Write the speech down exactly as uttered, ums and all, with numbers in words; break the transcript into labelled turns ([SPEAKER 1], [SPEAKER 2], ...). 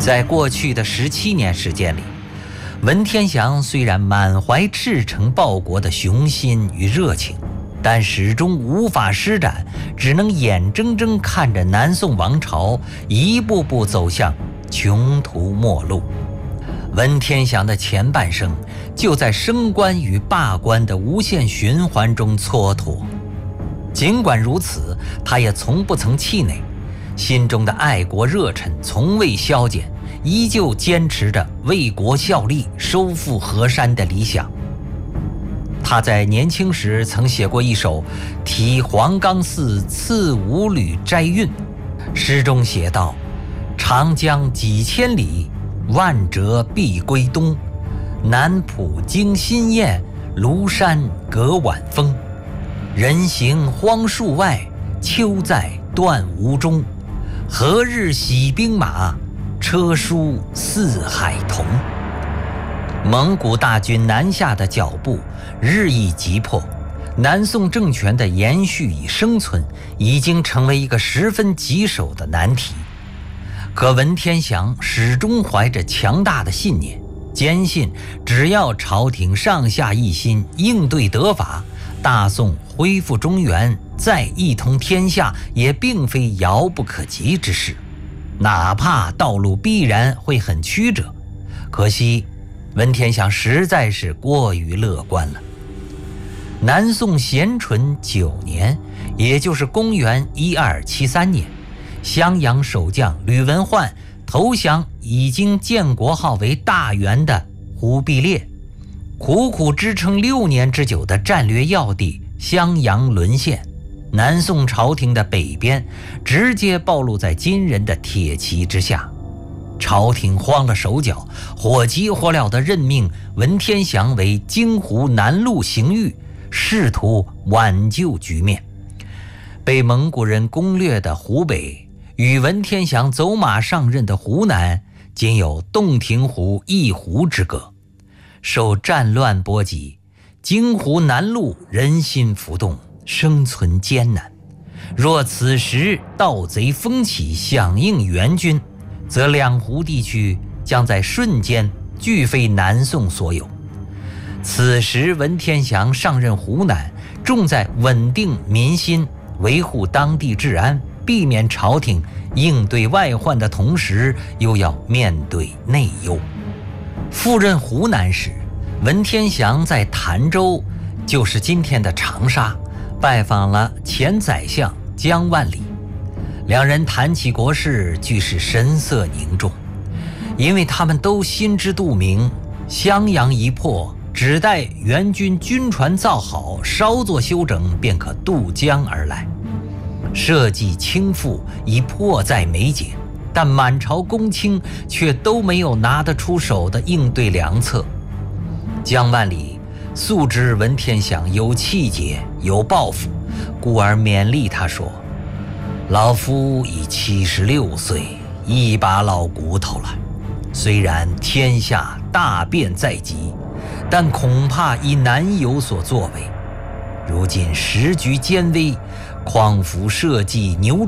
[SPEAKER 1] 在过去的十七年时间里，文天祥虽然满怀赤诚报国的雄心与热情，但始终无法施展，只能眼睁睁看着南宋王朝一步步走向穷途末路。文天祥的前半生就在升官与罢官的无限循环中蹉跎。尽管如此，他也从不曾气馁，心中的爱国热忱从未消减，依旧坚持着为国效力、收复河山的理想。他在年轻时曾写过一首《题黄冈寺次五旅斋韵》，诗中写道：长江几千里，万折必归东，南浦惊心雁，庐山隔晚风。人行荒树外，秋在断吴中。何日洗兵马，车书四海同。蒙古大军南下的脚步日益急迫，南宋政权的延续与生存已经成为一个十分棘手的难题。可文天祥始终怀着强大的信念，坚信只要朝廷上下一心，应对得法，大宋恢复中原，再一统天下也并非遥不可及之事，哪怕道路必然会很曲折。可惜文天祥实在是过于乐观了。南宋咸淳九年，也就是公元一二七三年，襄阳守将吕文焕投降已经建国号为大元的忽必烈，苦苦支撑六年之久的战略要地襄阳沦陷，南宋朝廷的北边直接暴露在金人的铁骑之下。朝廷慌了手脚，火急火燎地任命文天祥为京湖南路行御，试图挽救局面。被蒙古人攻略的湖北与文天祥走马上任的湖南仅有洞庭湖一湖之隔。受战乱波及，京湖南路人心浮动，生存艰难。若此时盗贼风起，响应援军，则两湖地区将在瞬间俱非南宋所有。此时文天祥上任湖南，重在稳定民心，维护当地治安，避免朝廷应对外患的同时，又要面对内忧。赴任湖南时，文天祥在潭州，就是今天的长沙，拜访了前宰相姜万里。两人谈起国事，俱是神色凝重，因为他们都心知肚明，襄阳一破，只待援军军船造好，稍作休整，便可渡江而来。社稷倾覆已迫在眉睫，但满朝公卿却都没有拿得出手的应对良策。姜万里素知文天祥有气节有抱负，故而勉励他说：老夫已七十六岁，一把老骨头了，虽然天下大变在即，但恐怕已难有所作为。如今时局艰危，匡扶社稷，扭